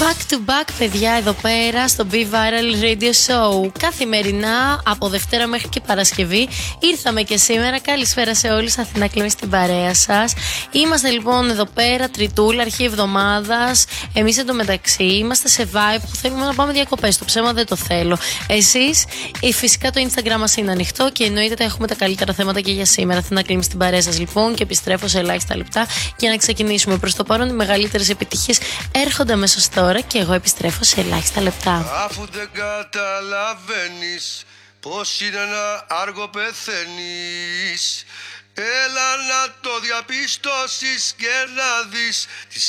Back to back, παιδιά, εδώ πέρα στο Be Viral Radio Show. Καθημερινά από Δευτέρα μέχρι και Παρασκευή. Ήρθαμε και σήμερα. Καλησπέρα σε όλους. Αθηνά Κλέμη στην παρέα σας. Είμαστε λοιπόν εδώ πέρα, Τριτούλα, αρχή εβδομάδας. Εμείς εντωμεταξύ είμαστε σε vibe που θέλουμε να πάμε διακοπές. Το ψέμα δεν το θέλω. Εσείς, φυσικά το Instagram μας είναι ανοιχτό και εννοείται έχουμε τα καλύτερα θέματα και για σήμερα. Αθηνά Κλέμη στην παρέα σας λοιπόν και επιστρέφω σε ελάχιστα λεπτά για να ξεκινήσουμε. Προς το παρόν, οι μεγαλύτερες επιτυχίες έρχονται αμέσως τώρα και εγώ επιστρέφω σε ελάχιστα λεπτά. Αφού δεν καταλαβαίνεις πως είναι ένα άργο πεθαίνεις, έλα να το διαπιστώσεις και να δεις τις